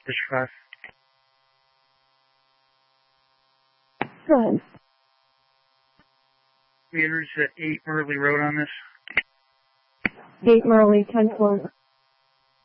Dispatch 5. Go ahead. Meters at 8 Merle Road on this. 8 Merle, 10-4.